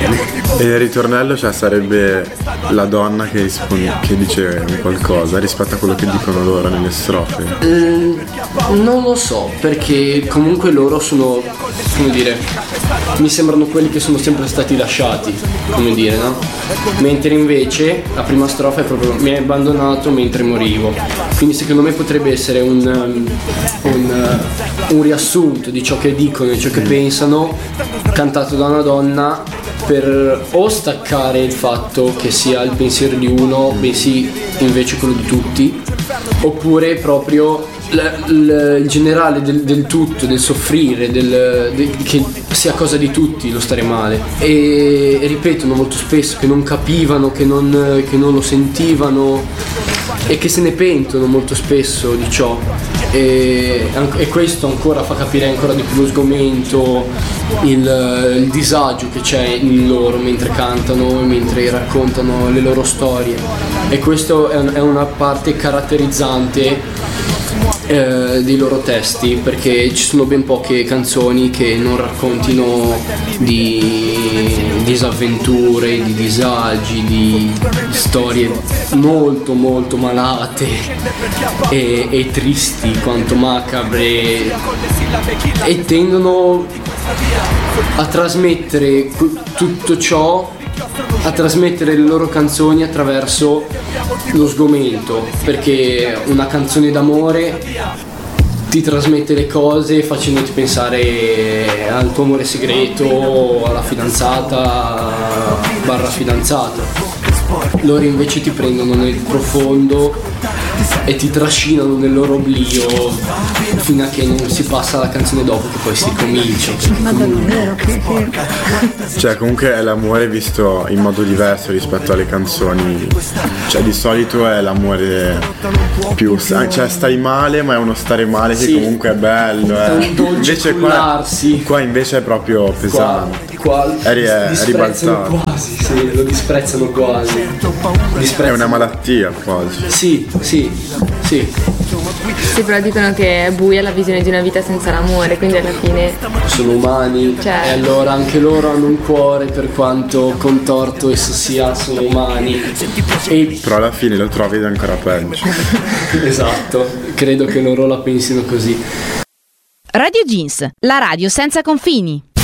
E il ritornello, cioè, sarebbe la donna che dice qualcosa rispetto a quello che dicono loro nelle strofe? Non lo so, perché comunque loro sono, come dire, mi sembrano quelli che sono sempre stati lasciati, come dire, no? Mentre invece la prima strofa è proprio mi hai abbandonato mentre morivo. Quindi secondo me potrebbe essere un riassunto di ciò che dicono e ciò che pensano, cantato da una donna, per o staccare il fatto che sia il pensiero di uno, bensì invece quello di tutti, oppure proprio il generale del tutto, del soffrire, che sia cosa di tutti lo stare male. E ripetono molto spesso che non capivano, che non lo sentivano e che se ne pentono molto spesso di ciò. E questo ancora fa capire ancora di più lo sgomento, il disagio che c'è in loro mentre cantano, mentre raccontano le loro storie. E questo è una parte caratterizzante dei loro testi, perché ci sono ben poche canzoni che non raccontino di disavventure, di disagi, di storie molto molto malate e tristi quanto macabre, e tendono a trasmettere tutto ciò, a trasmettere le loro canzoni attraverso lo sgomento, perché una canzone d'amore ti trasmette le cose facendoti pensare al tuo amore segreto, alla fidanzata / fidanzato. Loro invece ti prendono nel profondo e ti trascinano nel loro oblio fino a che non si passa alla canzone dopo, che poi si comincia. Ma davvero? Cioè, comunque è l'amore visto in modo diverso rispetto alle canzoni. Cioè, di solito è l'amore più, cioè, stai male, ma è uno stare male che comunque è bello, invece qua invece è proprio pesante. Qua è ribaltato. Quasi, sì, lo disprezzano quasi. È una malattia quasi. Sì, però dicono che è buia la visione di una vita senza l'amore, quindi alla fine sono umani, cioè, e allora anche loro hanno un cuore, per quanto contorto esso sia, sono umani. Però alla fine lo trovi ed è ancora peggio. Esatto, credo che loro la pensino così. Radio Jeans, la radio senza confini.